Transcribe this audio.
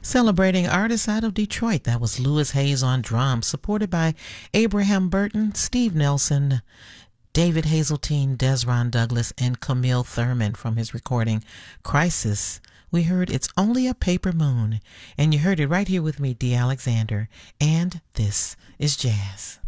Celebrating artists out of Detroit, that was Louis Hayes on drums, supported by Abraham Burton, Steve Nelson, David Hazeltine, Desron Douglas, and Camille Thurman from his recording Crisis. We heard It's Only a Paper Moon, and you heard it right here with me, Dee Alexander, and this is jazz.